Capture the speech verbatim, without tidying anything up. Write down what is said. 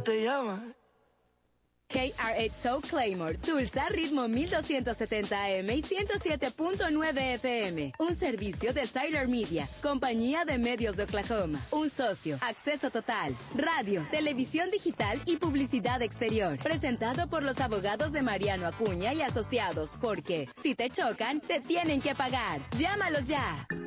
te llama? K R ocho Soul Claymore, Tulsa, ritmo mil doscientos setenta A M y ciento siete punto nueve F M. Un servicio de Tyler Media, compañía de medios de Oklahoma. Un socio, acceso total, radio, televisión digital y publicidad exterior. Presentado por los abogados de Mariano Acuña y Asociados, porque si te chocan, te tienen que pagar. Llámalos ya.